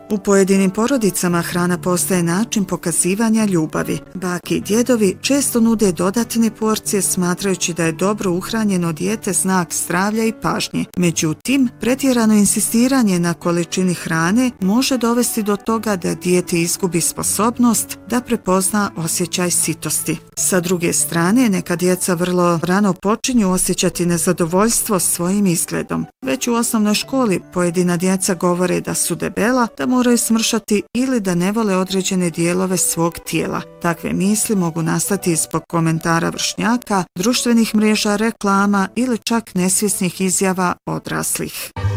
U pojedinim porodicama hrana postaje način pokazivanja ljubavi. Bake i djedovi često nude dodatne porcije smatrajući da je dobro uhranjeno dijete znak zdravlja i pažnje. Međutim, pretjerano insistiranje na količini hrane može dovesti do toga da dijete izgubi sposobnost da prepozna osjećaj sitosti. Sa druge strane, neka djeca vrlo rano počinju osjećati nezadovoljstvo svojim izgledom. Već u osnovnoj školi pojedina djeca govore da su debela, da moraju smršati ili da ne vole određene dijelove svog tijela. Takve misli mogu nastati zbog komentara vršnjaka, društvenih mreža, reklama ili čak nesvjesnih izjava odraslih.